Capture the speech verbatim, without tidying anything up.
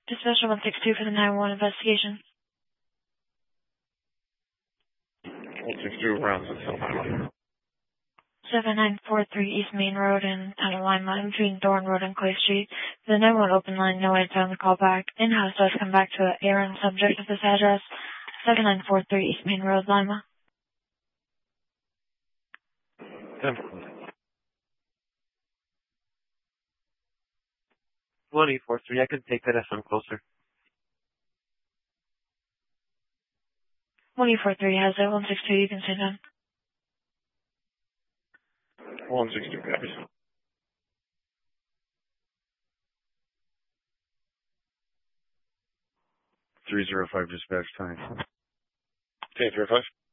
Dispatcher one six two for the nine one one investigation. one six two, around seven nine four three East Main Road and Town of Lima between Thorn Road and Clay Street. The nine one one open line, no answer on the call back. In-house does come back to an errand subject of this address. seven nine four three East Main Road, Lima. ten. one eight four three, I can take that as I'm closer. one eight four three has it. one six two, you can say that. one six two, copies. three zero five dispatch time. ten zero five.